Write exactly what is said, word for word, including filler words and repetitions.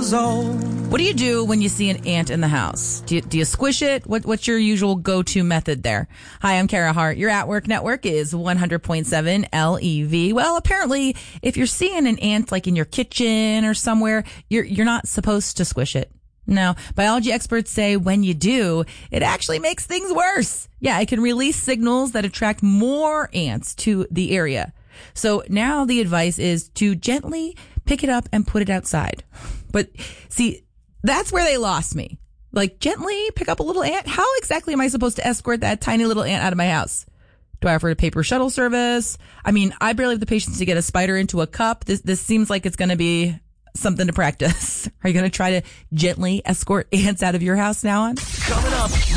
years old. What do you do when you see an ant in the house? Do you, do you squish it? What, what's your usual go-to method there? Hi, I'm Kara Hart. Your At Work Network is one hundred point seven L E V. Well, apparently, if you're seeing an ant like in your kitchen or somewhere, you're you're not supposed to squish it. No, biology experts say when you do, it actually makes things worse. Yeah, it can release signals that attract more ants to the area. So now the advice is to gently pick it up and put it outside. But see, that's where they lost me. Like, gently pick up a little ant? How exactly am I supposed to escort that tiny little ant out of my house? Do I offer a paper shuttle service? I mean, I barely have the patience to get a spider into a cup. This this seems like it's going to be something to practice. Are you going to try to gently escort ants out of your house now on? Coming up.